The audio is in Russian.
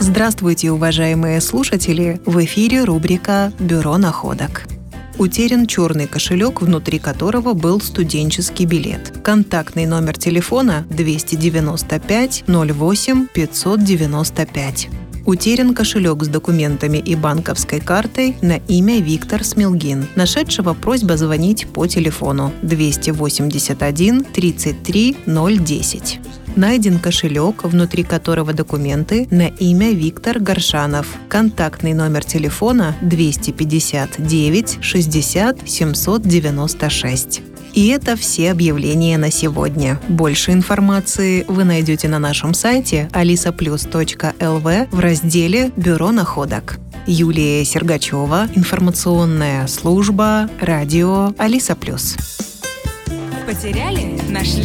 Здравствуйте, уважаемые слушатели! В эфире рубрика «Бюро находок». Утерян черный кошелек, внутри которого был студенческий билет. Контактный номер телефона 295 08 595. Утерян кошелек с документами и банковской картой на имя Виктор Смилгин. Нашедшего просьба звонить по телефону 281 33 010. Найден кошелек, внутри которого документы на имя Виктор Горшанов. Контактный номер телефона 259 60 796. И это все объявления на сегодня. Больше информации вы найдете на нашем сайте alisaplus.lv в разделе «Бюро находок». Юлия Сергачева, информационная служба, радио Алиса Плюс. Потеряли? Нашли?